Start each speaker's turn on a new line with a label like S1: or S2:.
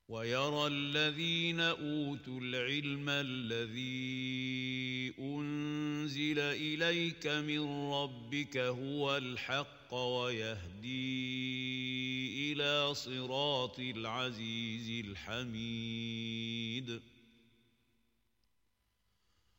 S1: ويرى الذين أوتوا العلم الذي أنزل إليك من ربك هو الحق ويهدي إلى صراط العزيز الحميد.